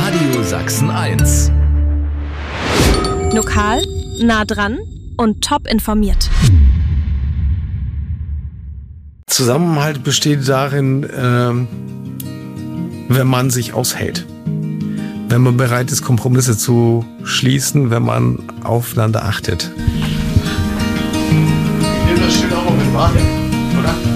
Radio Sachsen 1. Lokal, nah dran und top informiert. Zusammenhalt besteht darin, wenn man sich aushält. Wenn man bereit ist, Kompromisse zu schließen, wenn man aufeinander achtet. Ich nehme das Schild auch mal mit, oder?